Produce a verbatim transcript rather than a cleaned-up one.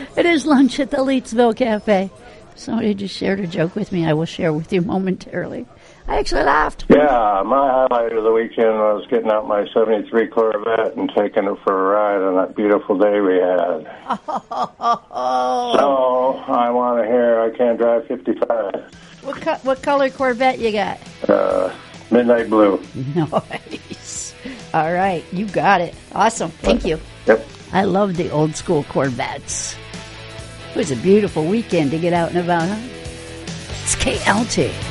It is lunch at the Leetsville Cafe. Somebody just shared a joke with me I will share with you momentarily. I actually laughed. Yeah, my highlight of the weekend was getting out my seventy-three Corvette and taking it for a ride on that beautiful day we had. Oh. So, I want to hear I Can't Drive fifty-five. What, co- what color Corvette you got? Uh, midnight blue. Nice. All right, you got it. Awesome. Thank you. Yep. I love the old school Corvettes. It was a beautiful weekend to get out and about, huh? It's K L T.